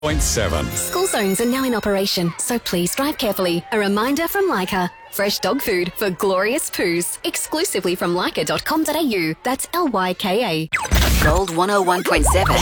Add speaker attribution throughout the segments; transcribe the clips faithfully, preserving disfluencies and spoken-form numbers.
Speaker 1: point seven.
Speaker 2: School zones are now in operation, so please drive carefully. A reminder from Leica. Fresh dog food for glorious poos. Exclusively from leica dot com dot a u. That's L Y K A.
Speaker 3: Gold one oh one point seven.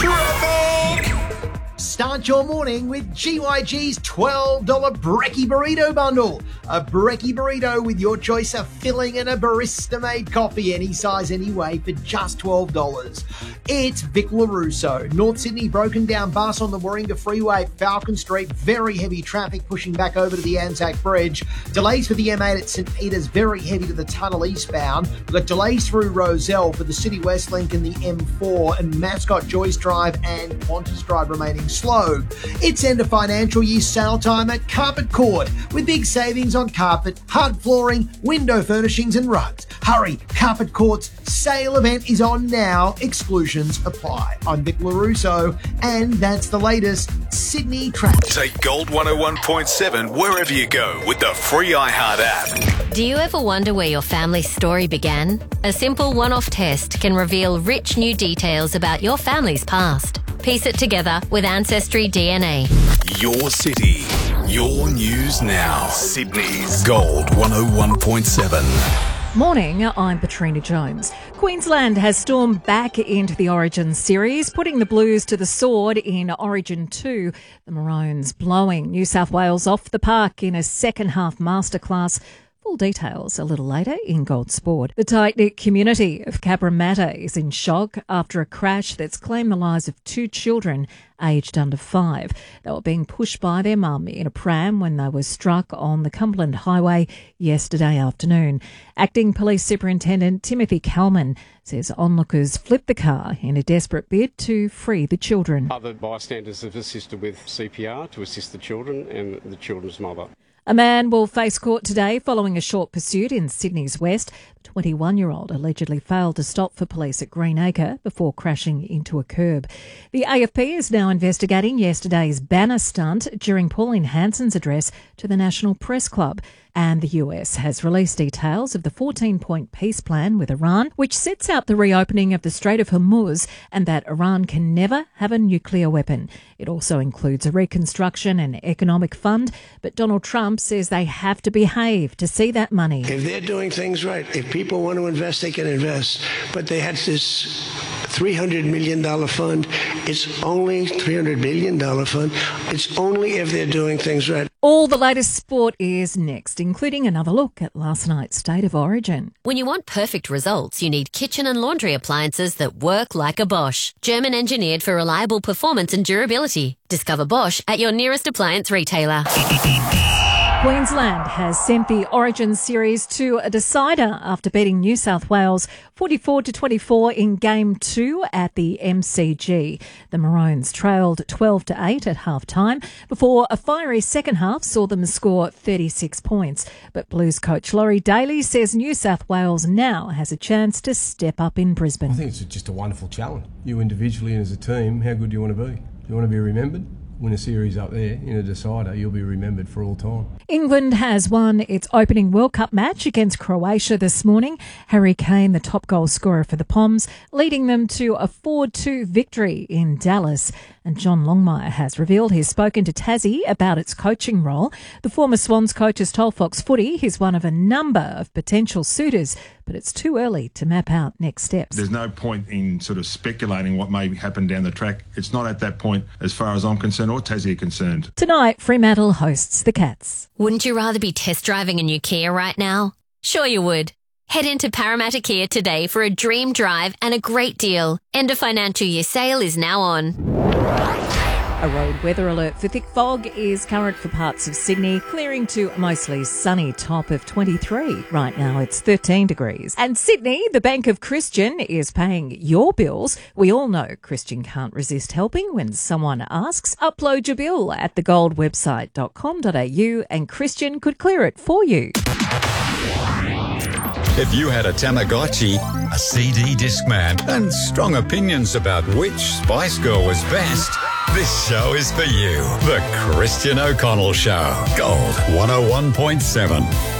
Speaker 4: Start your morning with G Y G's twelve dollars Brekkie Burrito Bundle. A Brekkie Burrito with your choice of filling and a barista-made coffee, any size, any way, for just twelve dollars. It's Vic LaRusso. North Sydney, broken down bus on the Warringah Freeway at Falcon Street. Very heavy traffic pushing back over to the Anzac Bridge. Delays for the M eight at St Peters, very heavy to the tunnel eastbound. We've got delays through Rozelle for the City West Link and the M four, and Mascot Joyce Drive and Qantas Drive remaining slow. It's end of financial year sale time at Carpet Court with big savings on carpet, hard flooring, window furnishings and rugs. Hurry, Carpet Court's sale event is on now. Exclusions apply. I'm Vic LaRusso, and that's the latest Sydney traffic.
Speaker 1: Take Gold one oh one point seven wherever you go with the free iHeart app.
Speaker 5: Do you ever wonder where your family's story began? A simple one-off test can reveal rich new details about your family's past. Piece it together with Ancestry D N A.
Speaker 1: Your city, your news now. Sydney's Gold one oh one point seven.
Speaker 6: Morning, I'm Katrina Jones. Queensland has stormed back into the Origin series, putting the Blues to the sword in Origin two. The Maroons blowing New South Wales off the park in a second-half masterclass. Full details a little later in Gold Sport. The tight-knit community of Cabramatta is in shock after a crash that's claimed the lives of two children aged under five. They were being pushed by their mum in a pram when they were struck on the Cumberland Highway yesterday afternoon. Acting Police Superintendent Timothy Kalman says onlookers flipped the car in a desperate bid to free the children.
Speaker 7: Other bystanders have assisted with C P R to assist the children and the children's mother.
Speaker 6: A man will face court today following a short pursuit in Sydney's West. The twenty-one-year-old allegedly failed to stop for police at Greenacre before crashing into a curb. The A F P is now investigating yesterday's banner stunt during Pauline Hanson's address to the National Press Club. And the U S has released details of the fourteen-point peace plan with Iran, which sets out the reopening of the Strait of Hormuz and that Iran can never have a nuclear weapon. It also includes a reconstruction and economic fund, but Donald Trump says they have to behave to see that money.
Speaker 8: If they're doing things right, if people want to invest, they can invest. But they had this three hundred million dollars fund. It's only three hundred billion dollars fund. It's only if they're doing things right.
Speaker 6: All the latest sport is next, including another look at last night's State of Origin.
Speaker 5: When you want perfect results, you need kitchen and laundry appliances that work like a Bosch. German engineered for reliable performance and durability. Discover Bosch at your nearest appliance retailer.
Speaker 6: Queensland has sent the Origin series to a decider after beating New South Wales forty-four to twenty-four in Game two at the M C G. The Maroons trailed twelve to eight at half-time before a fiery second half saw them score thirty-six points. But Blues coach Laurie Daly says New South Wales now has a chance to step up in Brisbane.
Speaker 9: I think it's just a wonderful challenge. You individually and as a team, how good do you want to be? Do you want to be remembered? Win a series up there in a decider, you'll be remembered for all time.
Speaker 6: England has won its opening World Cup match against Croatia this morning. Harry Kane, the top goal scorer for the Poms, leading them to a four two victory in Dallas. And John Longmire has revealed he's spoken to Tassie about its coaching role. The former Swans coach has told Fox Footy he's one of a number of potential suitors, but it's too early to map out next steps.
Speaker 10: There's no point in sort of speculating what may happen down the track. It's not at that point as far as I'm concerned or Tassie are concerned.
Speaker 6: Tonight, Fremantle hosts the Cats.
Speaker 5: Wouldn't you rather be test driving a new Kia right now? Sure you would. Head into Parramatta Kia today for a dream drive and a great deal. End of financial year sale is now on.
Speaker 6: A road weather alert for thick fog is current for parts of Sydney, clearing to mostly sunny top of twenty-three. Right now it's thirteen degrees. And Sydney, the Bank of Christian, is paying your bills. We all know Christian can't resist helping when someone asks. Upload your bill at the gold website dot com dot a u and Christian could clear it for you.
Speaker 1: If you had a Tamagotchi, a C D Discman, and strong opinions about which Spice Girl was best, this show is for you. The Christian O'Connell Show. Gold one oh one point seven.